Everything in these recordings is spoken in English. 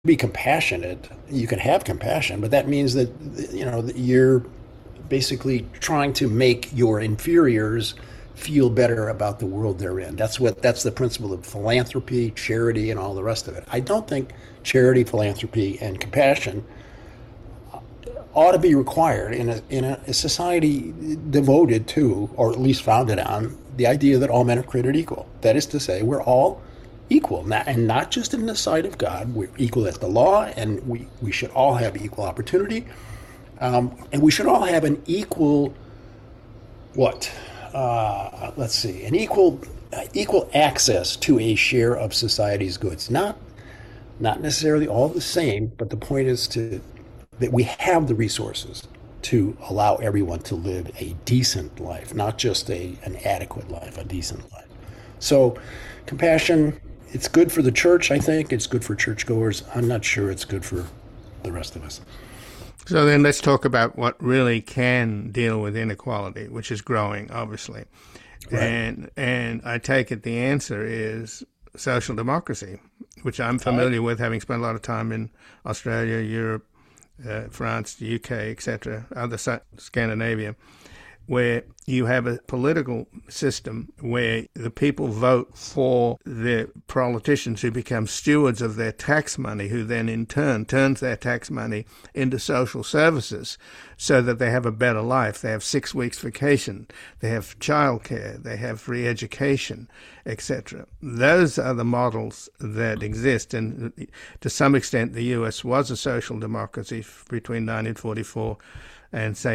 be compassionate. You can have compassion, but that means that that you're basically trying to make your inferiors feel better about the world they're in. That's the principle of philanthropy, charity, and all the rest of it. I don't think charity, philanthropy, and compassion ought to be required in a society devoted to, or at least founded on, the idea that all men are created equal. That is to say, we're all equal, and not just in the sight of God. We're equal at the law, and we should all have equal opportunity, and we should all have an equal what? Let's see, an equal access to a share of society's goods. Not necessarily all the same, but the point is that we have the resources to allow everyone to live a decent life, not just an adequate life, a decent life. So, compassion, it's good for the church, I think. It's good for churchgoers. I'm not sure it's good for the rest of us. So then let's talk about what really can deal with inequality, which is growing, obviously. Right. And I take it the answer is social democracy, which I'm familiar with, having spent a lot of time in Australia, Europe, France, the UK, etc., other Scandinavia, where you have a political system where the people vote for the politicians who become stewards of their tax money, who then in turn turns their tax money into social services so that they have a better life. They have 6 weeks vacation, they have childcare, they have free education, etc. Those are the models that exist, and to some extent the US was a social democracy between 1944 and say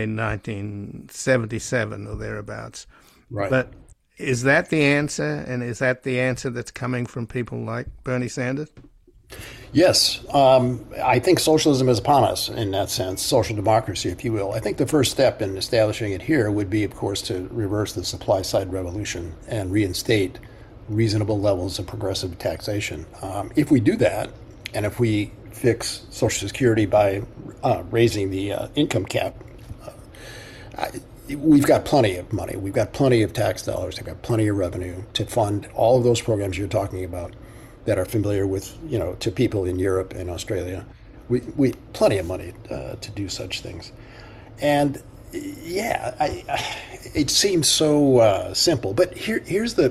1977 or thereabouts. Right. But is that the answer? And is that the answer that's coming from people like Bernie Sanders? Yes. I think socialism is upon us in that sense, social democracy, if you will. I think the first step in establishing it here would be, of course, to reverse the supply side revolution and reinstate reasonable levels of progressive taxation. If we do that, and if we fix Social Security by raising the income cap, we've got plenty of money. We've got plenty of tax dollars. We've got plenty of revenue to fund all of those programs you're talking about that are familiar with, to people in Europe and Australia. We plenty of money to do such things. And yeah, it seems so simple. But here's the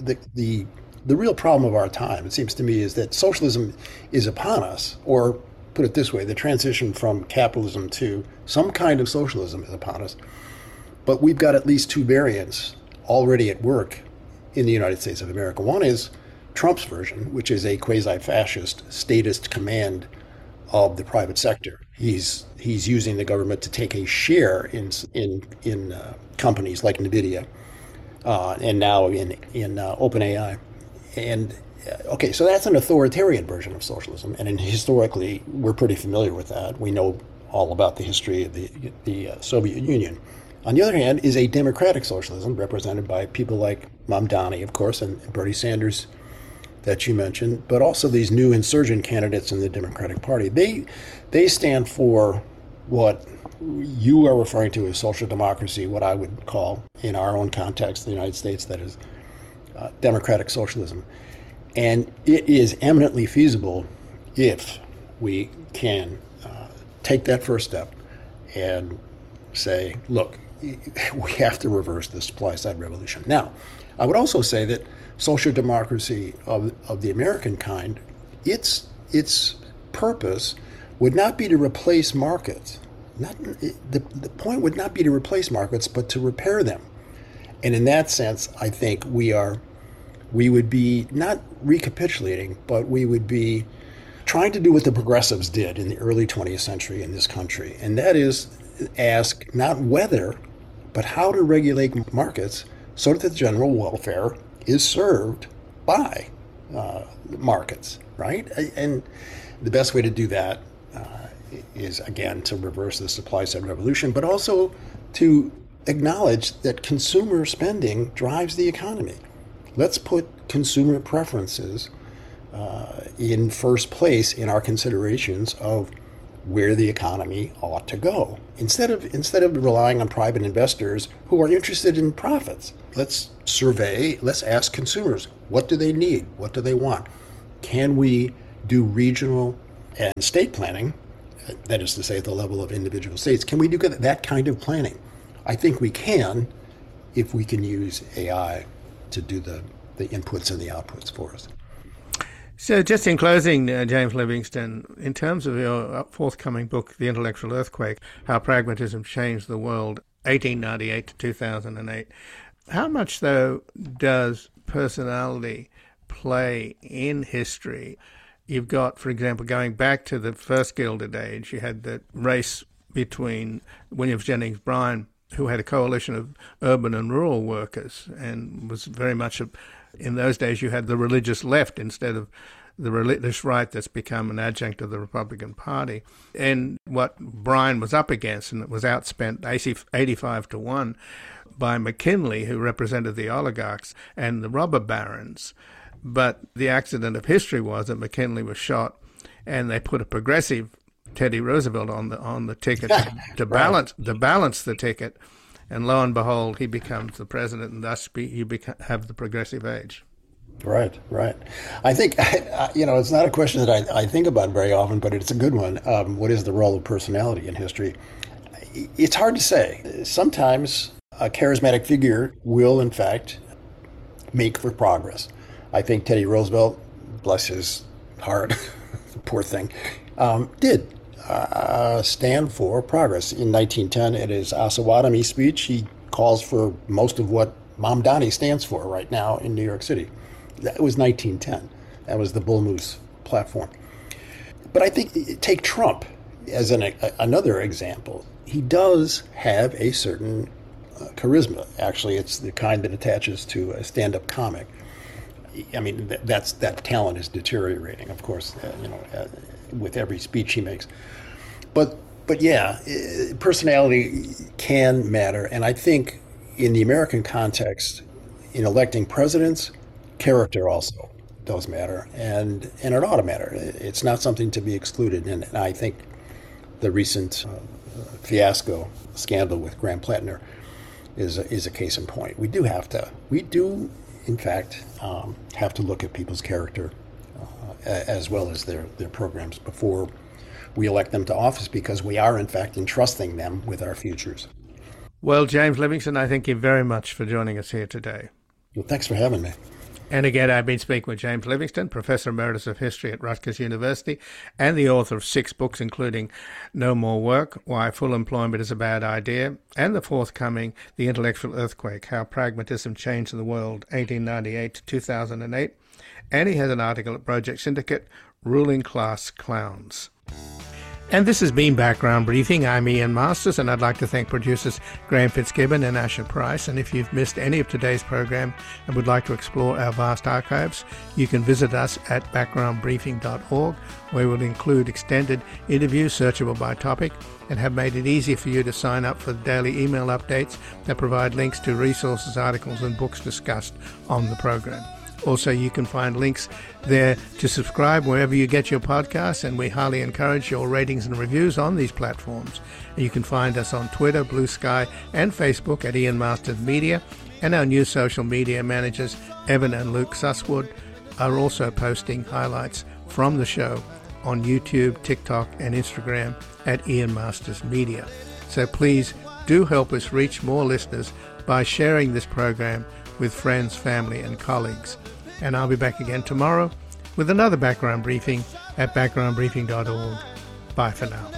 real problem of our time, it seems to me, is that socialism is upon us, or put it this way, the transition from capitalism to some kind of socialism is upon us. But we've got at least two variants already at work in the United States of America. One is Trump's version, which is a quasi-fascist statist command of the private sector. He's using the government to take a share in companies like NVIDIA and now in OpenAI. And okay, so that's an authoritarian version of socialism, and historically we're pretty familiar with that. We know all about the history of the Soviet Union. On the other hand, is a democratic socialism represented by people like Mamdani, of course, and Bernie Sanders that you mentioned, but also these new insurgent candidates in the Democratic Party. They stand for what you are referring to as social democracy, what I would call, in our own context, the United States, that is democratic socialism. And it is eminently feasible if we can take that first step and say, look, we have to reverse the supply side revolution. Now, I would also say that social democracy of the American kind, its purpose would not be to replace markets. The point would not be to replace markets, but to repair them. And in that sense, I think we would be not recapitulating, but we would be trying to do what the progressives did in the early 20th century in this country. And that is ask not whether, but how to regulate markets so that the general welfare is served by markets, right? And the best way to do that is, again, to reverse the supply side revolution, but also to acknowledge that consumer spending drives the economy. Let's put consumer preferences in first place in our considerations of where the economy ought to go. Instead of relying on private investors who are interested in profits, let's ask consumers, what do they need? What do they want? Can we do regional And state planning, that is to say at the level of individual states, can we do that kind of planning? I think we can if we can use AI to do the inputs and the outputs for us. So just in closing, James Livingston, in terms of your forthcoming book, The Intellectual Earthquake, How Pragmatism Changed the World, 1898 to 2008, how much, though, does personality play in history? You've got, for example, going back to the first Gilded Age, you had the race between William Jennings Bryan, who had a coalition of urban and rural workers, and was very much in those days you had the religious left instead of the religious right that's become an adjunct of the Republican Party. And what Bryan was up against, and it was outspent 85 to 1 by McKinley, who represented the oligarchs and the robber barons. But the accident of history was that McKinley was shot, and they put a progressive Teddy Roosevelt on the ticket to balance the ticket, and lo and behold, he becomes the president, and thus you have the progressive age. Right. I think it's not a question that I think about very often, but it's a good one. What is the role of personality in history? It's hard to say. Sometimes a charismatic figure will, in fact, make for progress. I think Teddy Roosevelt, bless his heart, poor thing, did stand for progress. In 1910, at his Osawatomie speech, he calls for most of what Mamdani stands for right now in New York City. That was 1910. That was the Bull Moose platform. But I think, take Trump as another example. He does have a certain charisma. Actually, it's the kind that attaches to a stand-up comic. I mean, that talent is deteriorating, of course, with every speech he makes. But yeah, personality can matter. And I think in the American context, in electing presidents, character also does matter. And it ought to matter. It's not something to be excluded. And I think the recent fiasco, scandal with Graham Plattner is a case in point. We do, in fact, have to look at people's character as well as their programs before we elect them to office, because we are, in fact, entrusting them with our futures. Well, James Livingston, I thank you very much for joining us here today. Well, thanks for having me. And again, I've been speaking with James Livingston, Professor Emeritus of History at Rutgers University and the author of 6 books, including No More Work, Why Full Employment is a Bad Idea, and the forthcoming The Intellectual Earthquake, How Pragmatism Changed the World, 1898 to 2008. And he has an article at Project Syndicate, Ruling Class Clowns. And this has been Background Briefing. I'm Ian Masters, and I'd like to thank producers Graham Fitzgibbon and Asher Price. And if you've missed any of today's program and would like to explore our vast archives, you can visit us at backgroundbriefing.org, where we'll include extended interviews searchable by topic and have made it easy for you to sign up for the daily email updates that provide links to resources, articles, and books discussed on the program. Also, you can find links there to subscribe wherever you get your podcasts, and we highly encourage your ratings and reviews on these platforms. You can find us on Twitter, Blue Sky, and Facebook at Ian Masters Media, and our new social media managers, Evan and Luke Susswood, are also posting highlights from the show on YouTube, TikTok, and Instagram at Ian Masters Media. So please do help us reach more listeners by sharing this program with friends, family, and colleagues. And I'll be back again tomorrow with another background briefing at backgroundbriefing.org. Bye for now.